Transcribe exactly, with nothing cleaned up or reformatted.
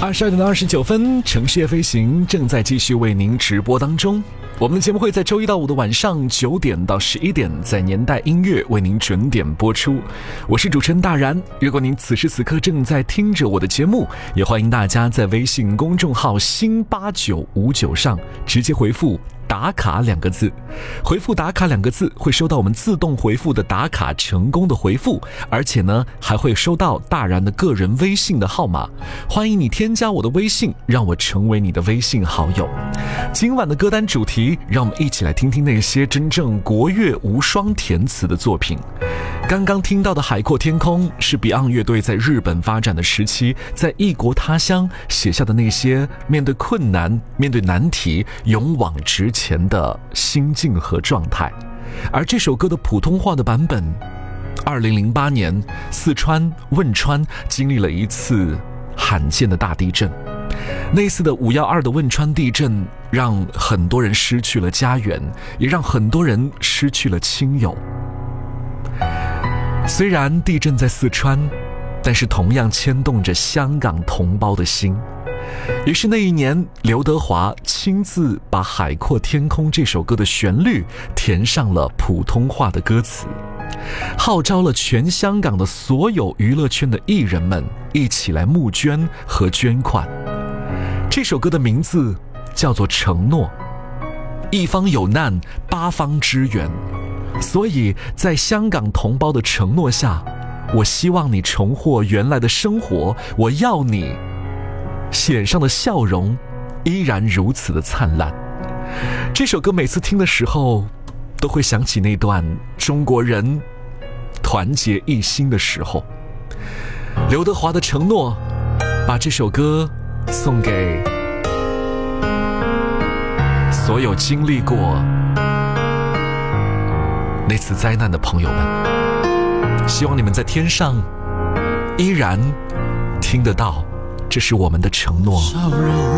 二十二点二十九分，城市夜飞行正在继续为您直播当中。我们的节目会在周一到五的晚上九点到十一点，在年代音乐为您准点播出。我是主持人大然。如果您此时此刻正在听着我的节目，也欢迎大家在微信公众号新八九五九上直接回复打卡两个字，回复打卡两个字会收到我们自动回复的打卡成功的回复，而且呢还会收到大然的个人微信的号码，欢迎你添加我的微信，让我成为你的微信好友。今晚的歌单主题，让我们一起来听听那些真正国乐无双填词的作品。刚刚听到的《海阔天空》是 Beyond 乐队在日本发展的时期，在异国他乡写下的那些面对困难、面对难题勇往直前的心境和状态。而这首歌的普通话的版本，二零零八年四川汶川经历了一次罕见的大地震。那次的五一二的汶川地震让很多人失去了家园，也让很多人失去了亲友。虽然地震在四川，但是同样牵动着香港同胞的心。于是那一年，刘德华亲自把《海阔天空》这首歌的旋律填上了普通话的歌词，号召了全香港的所有娱乐圈的艺人们一起来募捐和捐款。这首歌的名字叫做《承诺》，一方有难，八方支援。所以在香港同胞的承诺下，我希望你重获原来的生活，我要你脸上的笑容依然如此的灿烂。这首歌每次听的时候，都会想起那段中国人团结一心的时候。刘德华的承诺，把这首歌送给所有经历过那次灾难的朋友们，希望你们在天上依然听得到，这是我们的承诺。